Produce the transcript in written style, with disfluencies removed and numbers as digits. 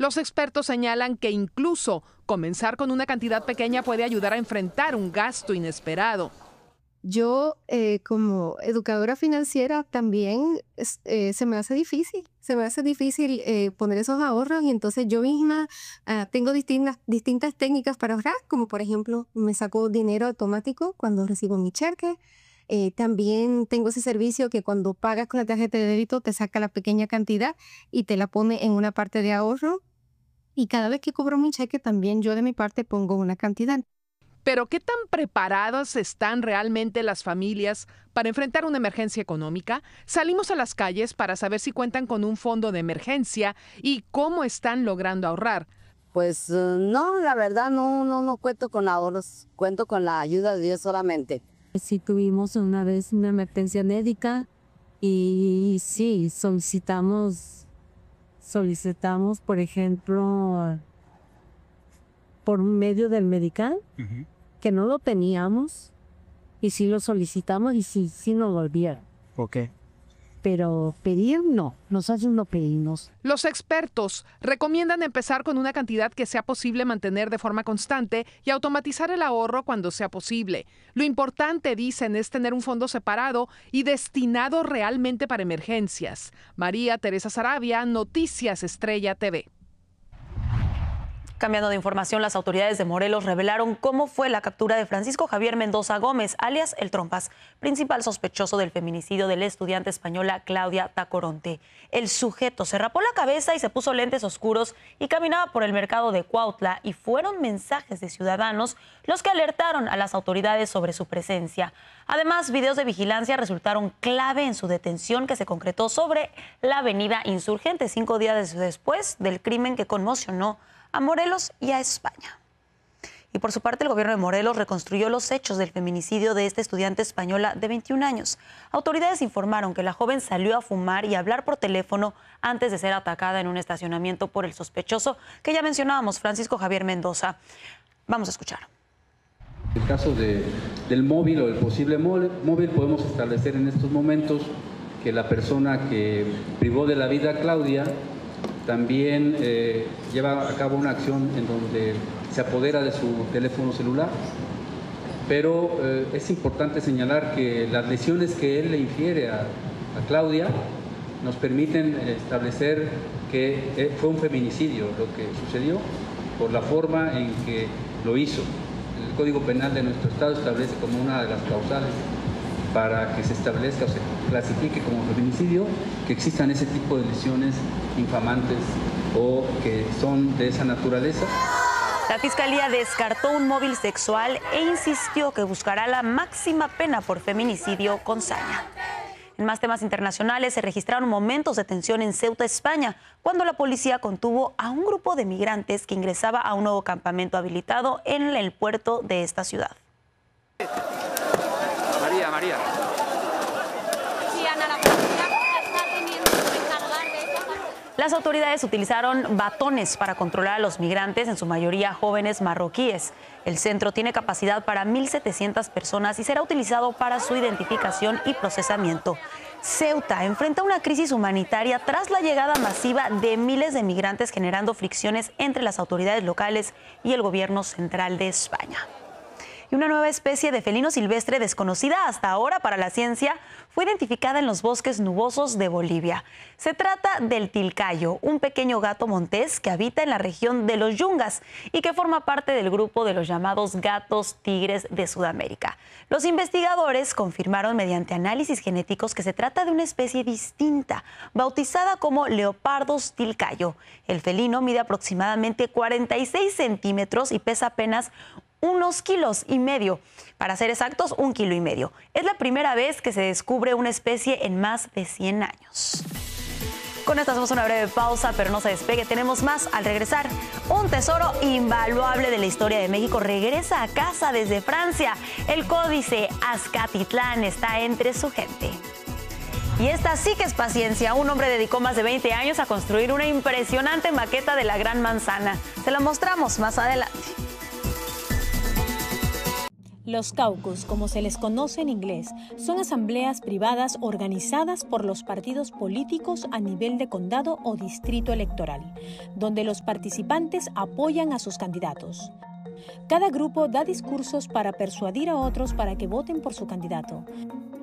Los expertos señalan que incluso comenzar con una cantidad pequeña puede ayudar a enfrentar un gasto inesperado. Yo, como educadora financiera, también se me hace difícil. Se me hace difícil poner esos ahorros, y entonces yo misma tengo distintas técnicas para ahorrar, como por ejemplo, me saco dinero automático cuando recibo mi cheque. También tengo ese servicio que cuando pagas con la tarjeta de débito te saca la pequeña cantidad y te la pone en una parte de ahorro. Y cada vez que cobro mi cheque, también yo de mi parte pongo una cantidad. Pero ¿qué tan preparadas están realmente las familias para enfrentar una emergencia económica? Salimos a las calles para saber si cuentan con un fondo de emergencia y cómo están logrando ahorrar. Pues no, la verdad no cuento con ahorros, cuento con la ayuda de Dios solamente. Sí tuvimos una vez una emergencia médica y sí, solicitamos, por ejemplo, por medio del Medical, que no lo teníamos, y sí lo solicitamos y sí nos lo dieron. Ok. Pero pedir no, nosotros no pedimos. Los expertos recomiendan empezar con una cantidad que sea posible mantener de forma constante y automatizar el ahorro cuando sea posible. Lo importante, dicen, es tener un fondo separado y destinado realmente para emergencias. María Teresa Saravia, Noticias Estrella TV. Cambiando de información, las autoridades de Morelos revelaron cómo fue la captura de Francisco Javier Mendoza Gómez, alias El Trompas, principal sospechoso del feminicidio de la estudiante española Claudia Tacoronte. El sujeto se rapó la cabeza y se puso lentes oscuros y caminaba por el mercado de Cuautla, y fueron mensajes de ciudadanos los que alertaron a las autoridades sobre su presencia. Además, videos de vigilancia resultaron clave en su detención, que se concretó sobre la avenida Insurgente 5 días después del crimen que conmocionó a Morelos y a España. Y por su parte, el gobierno de Morelos reconstruyó los hechos del feminicidio de esta estudiante española de 21 años. Autoridades informaron que la joven salió a fumar y a hablar por teléfono antes de ser atacada en un estacionamiento por el sospechoso que ya mencionábamos, Francisco Javier Mendoza. Vamos a escuchar. En el caso del móvil o del posible móvil, podemos establecer en estos momentos que la persona que privó de la vida a Claudia también lleva a cabo una acción en donde se apodera de su teléfono celular, pero es importante señalar que las lesiones que él le infiere a Claudia nos permiten establecer que fue un feminicidio lo que sucedió por la forma en que lo hizo. El Código Penal de nuestro estado establece como una de las causales para que se establezca o se clasifique como feminicidio que existan ese tipo de lesiones infamantes o que son de esa naturaleza. La Fiscalía descartó un móvil sexual e insistió que buscará la máxima pena por feminicidio con saña. En más temas internacionales, se registraron momentos de tensión en Ceuta, España, cuando la policía contuvo a un grupo de migrantes que ingresaba a un nuevo campamento habilitado en el puerto de esta ciudad. María. Sí, Ana, la policía está teniendo que encargar de eso. Las autoridades utilizaron batones para controlar a los migrantes, en su mayoría jóvenes marroquíes. El centro tiene capacidad para 1.700 personas y será utilizado para su identificación y procesamiento. Ceuta enfrenta una crisis humanitaria tras la llegada masiva de miles de migrantes, generando fricciones entre las autoridades locales y el gobierno central de España. Y una nueva especie de felino silvestre desconocida hasta ahora para la ciencia fue identificada en los bosques nubosos de Bolivia. Se trata del tilcayo, un pequeño gato montés que habita en la región de los Yungas y que forma parte del grupo de los llamados gatos tigres de Sudamérica. Los investigadores confirmaron mediante análisis genéticos que se trata de una especie distinta, bautizada como Leopardus tilcayo. El felino mide aproximadamente 46 centímetros y pesa apenas unos 1,5 kilos. Para ser exactos, 1,5 kilos. Es la primera vez que se descubre una especie en más de 100 años. Con esto hacemos una breve pausa, pero no se despegue, tenemos más al regresar. Un tesoro invaluable de la historia de México regresa a casa desde Francia. El códice Azcatitlán está entre su gente. Y esta sí que es paciencia. Un hombre dedicó más de 20 años a construir una impresionante maqueta de la Gran Manzana. Se la mostramos más adelante. Los caucus, como se les conoce en inglés, son asambleas privadas organizadas por los partidos políticos a nivel de condado o distrito electoral, donde los participantes apoyan a sus candidatos. Cada grupo da discursos para persuadir a otros para que voten por su candidato.